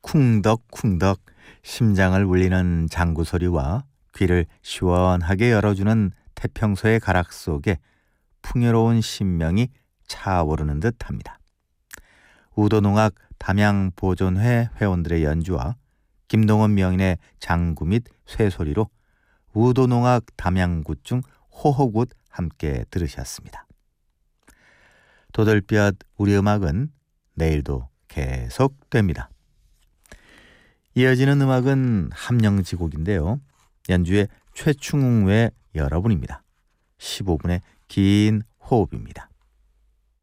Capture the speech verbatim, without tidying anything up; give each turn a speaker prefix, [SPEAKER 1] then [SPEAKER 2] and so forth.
[SPEAKER 1] 쿵덕쿵덕 심장을 울리는 장구 소리와 귀를 시원하게 열어주는 태평소의 가락 속에 풍요로운 신명이 차오르는 듯합니다. 우도농악 담양보존회 회원들의 연주와 김동원 명인의 장구 및 쇠소리로 우도농악 담양굿중 호호굿 함께 들으셨습니다. 도들볕 우리 음악은 내일도 계속됩니다. 이어지는 음악은 함영지곡인데요. 연주의 최충웅 외 여러분입니다. 십오 분의 긴 호흡입니다.